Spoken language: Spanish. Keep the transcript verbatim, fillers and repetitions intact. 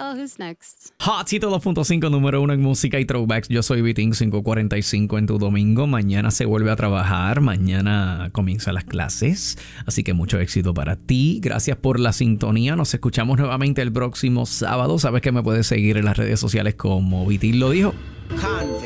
Oh, who's next? Hot ciento dos punto cinco, número uno en música y throwbacks. Yo soy Vitín, cinco cuarenta y cinco en tu domingo. Mañana se vuelve a trabajar. Mañana comienzan las clases. Así que mucho éxito para ti. Gracias por la sintonía. Nos escuchamos nuevamente el próximo sábado. Sabes que me puedes seguir en las redes sociales como Vitín lo dijo. Convict.